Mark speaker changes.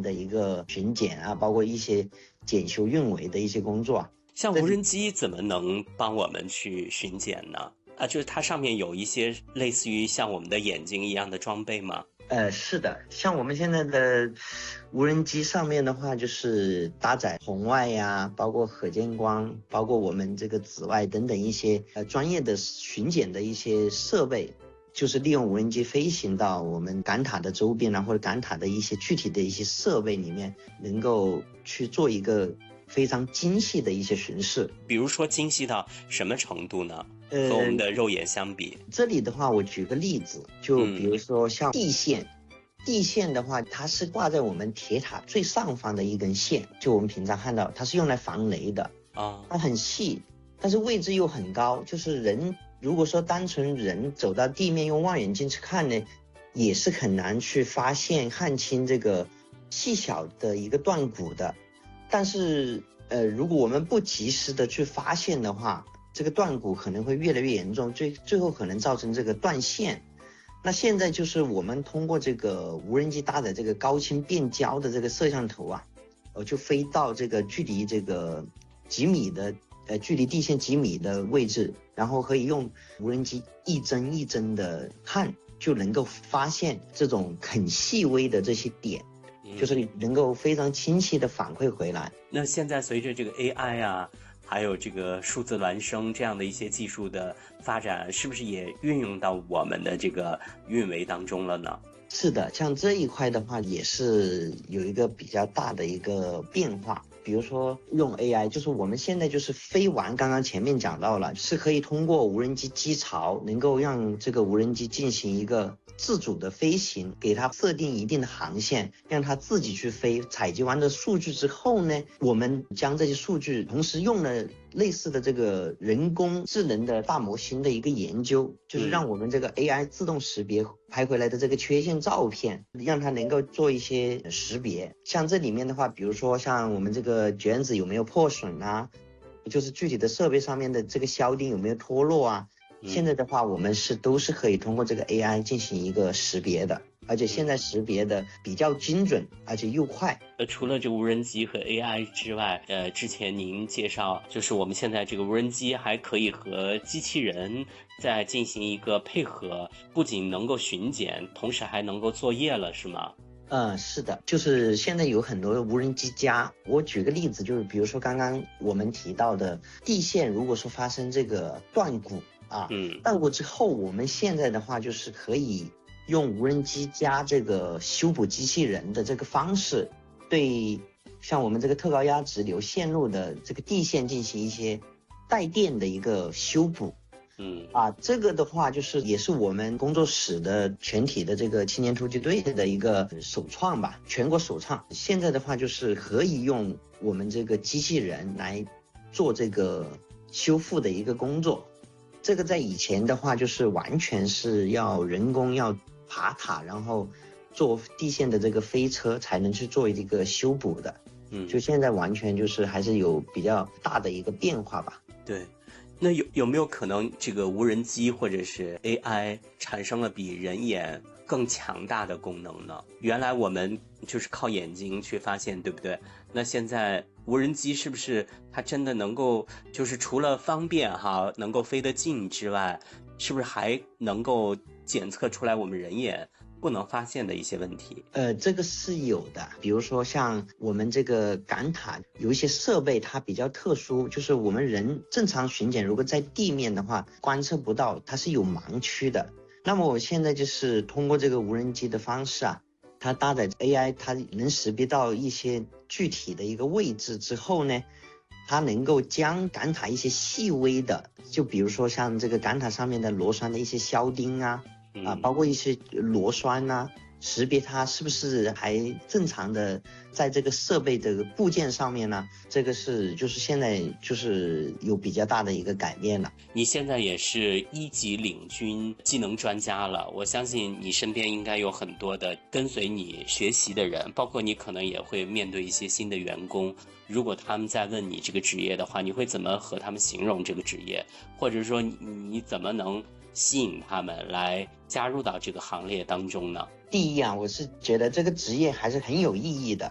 Speaker 1: 的一个巡检啊，包括一些检修运维的一些工作。
Speaker 2: 像无人机怎么能帮我们去巡检呢？就是它上面有一些类似于像我们的眼睛一样的装备吗？
Speaker 1: 是的，像我们现在的无人机上面的话，就是搭载红外呀，包括可见光，包括我们这个紫外等等一些专业的巡检的一些设备，就是利用无人机飞行到我们感塔的周边啊，或者感塔的一些具体的一些设备里面，能够去做一个非常精细的一些巡视。
Speaker 2: 比如说精细到什么程度呢？和我们的肉眼相比，
Speaker 1: 这里的话，我举个例子，就比如说像地线，地线的话，它是挂在我们铁塔最上方的一根线，就我们平常看到，它是用来防雷的啊，它很细，但是位置又很高，就是人如果说单纯人走到地面用望远镜去看呢，也是很难去发现看清这个细小的一个断骨的。但是如果我们不及时的去发现的话，这个断骨可能会越来越严重，最后可能造成这个断线。那现在就是我们通过这个无人机搭载这个高清变焦的这个摄像头啊，就飞到这个距离这个几米的距离地线几米的位置，然后可以用无人机一帧一帧的看，就能够发现这种很细微的这些点，就是能够非常清晰的反馈回来。
Speaker 2: 那现在随着这个 AI 啊，还有这个数字孪生这样的一些技术的发展，是不是也运用到我们的这个运维当中了呢？
Speaker 1: 是的，像这一块的话，也是有一个比较大的一个变化。比如说用 AI，就是我们现在就是飞完，刚刚前面讲到了，是可以通过无人机机槽，能够让这个无人机进行一个自主的飞行，给它设定一定的航线，让它自己去飞。采集完的数据之后呢，我们将这些数据同时用了类似的这个人工智能的大模型的一个研究，就是让我们这个 AI 自动识别拍回来的这个缺陷照片，让它能够做一些识别。像这里面的话，比如说像我们这个卷子有没有破损啊，就是具体的设备上面的这个销钉有没有脱落啊，现在的话我们都是可以通过这个 AI 进行一个识别的，而且现在识别的比较精准，而且又快。
Speaker 2: 除了这无人机和 AI 之外，之前您介绍就是我们现在这个无人机还可以和机器人再进行一个配合，不仅能够巡检，同时还能够作业了，是吗？
Speaker 1: 是的，就是现在有很多的无人机家。我举个例子，就是比如说刚刚我们提到的地线，如果说发生这个断骨啊，断骨之后，我们现在的话就是可以用无人机加这个修补机器人的这个方式，对像我们这个特高压直流线路的这个地线进行一些带电的一个修补。这个的话就是也是我们工作室的全体的这个青年突击队的一个首创吧，全国首创。现在的话就是可以用我们这个机器人来做这个修复的一个工作。这个在以前的话就是完全是要人工要爬塔，然后坐地线的这个飞车才能去做一个修补的。就现在完全就是还是有比较大的一个变化吧。
Speaker 2: 对。那有没有可能这个无人机或者是 AI 产生了比人眼更强大的功能呢？原来我们就是靠眼睛去发现，对不对？那现在无人机是不是它真的能够就是除了方便能够飞得近之外，是不是还能够检测出来我们人眼不能发现的一些问题？
Speaker 1: 这个是有的，比如说像我们这个感塔有一些设备它比较特殊，就是我们人正常巡检如果在地面的话观测不到，它是有盲区的。那么我现在就是通过这个无人机的方式啊，它搭载 AI， 它能识别到一些具体的一个位置之后呢，它能够将感塔一些细微的，就比如说像这个感塔上面的螺栓的一些销钉啊，包括一些螺栓啊，识别它是不是还正常的在这个设备的部件上面呢？这个是就是现在就是有比较大的一个改变了。
Speaker 2: 你现在也是1级领军技能专家了，我相信你身边应该有很多的跟随你学习的人，包括你可能也会面对一些新的员工。如果他们在问你这个职业的话，你会怎么和他们形容这个职业？或者说你怎么能吸引他们来加入到这个行列当中呢？
Speaker 1: 第一啊，我是觉得这个职业还是很有意义的，